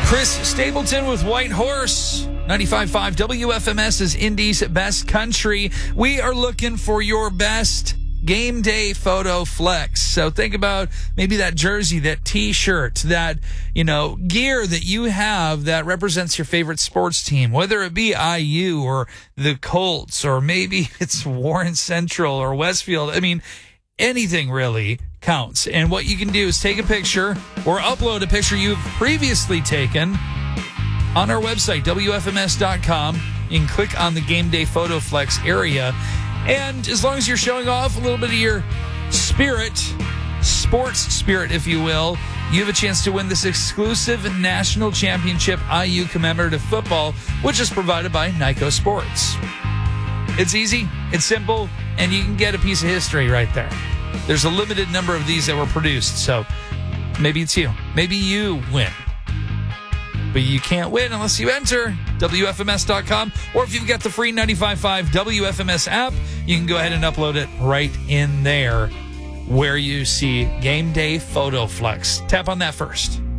Chris Stapleton with White Horse. 95.5 WFMS is Indy's best country. We are looking for your best game day photo flex. So think about maybe that jersey, that t-shirt, that, gear that you have that represents your favorite sports team, whether it be IU or the Colts, or maybe it's Warren Central or Westfield. I mean, anything really counts. And what you can do is take a picture or upload a picture you've previously taken on our website, WFMS.com. You can click on the Game Day Photo Flex area. And as long as you're showing off a little bit of your spirit, sports spirit, if you will, you have a chance to win this exclusive national championship IU commemorative football, which is provided by Nyco Sports. It's easy, it's simple, and you can get a piece of history right there. There's a limited number of these that were produced, so maybe it's you. Maybe you win. But you can't win unless you enter WFMS.com. Or if you've got the free 95.5 WFMS app, you can go ahead and upload it right in there where you see Game Day Photo Flex. Tap on that first.